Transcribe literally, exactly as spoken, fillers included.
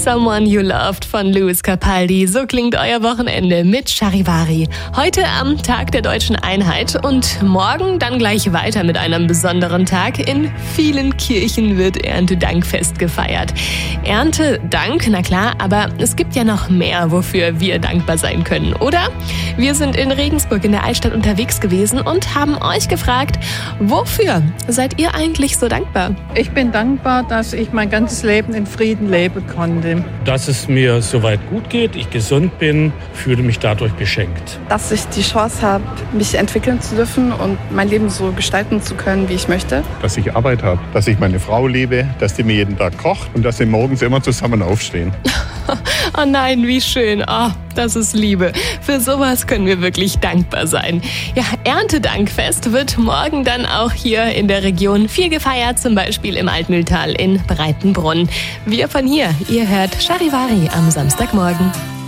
Someone You Loved von Lewis Capaldi. So klingt euer Wochenende mit Charivari. Heute am Tag der Deutschen Einheit und morgen dann gleich weiter mit einem besonderen Tag. In vielen Kirchen wird Erntedankfest gefeiert. Erntedank, na klar, aber es gibt ja noch mehr, wofür wir dankbar sein können, oder? Wir sind in Regensburg in der Altstadt unterwegs gewesen und haben euch gefragt, wofür seid ihr eigentlich so dankbar? Ich bin dankbar, dass ich mein ganzes Leben in Frieden leben konnte. Dass es mir soweit gut geht, ich gesund bin, fühle mich dadurch beschenkt. Dass ich die Chance habe, mich entwickeln zu dürfen und mein Leben so gestalten zu können, wie ich möchte. Dass ich Arbeit habe, dass ich meine Frau liebe, dass die mir jeden Tag kocht und dass wir morgens immer zusammen aufstehen. Oh nein, wie schön. Oh, das ist Liebe. Für sowas können wir wirklich dankbar sein. Ja, Erntedankfest wird morgen dann auch hier in der Region viel gefeiert, zum Beispiel im Altmühltal in Breitenbrunn. Wir von hier, ihr hört Charivari am Samstagmorgen.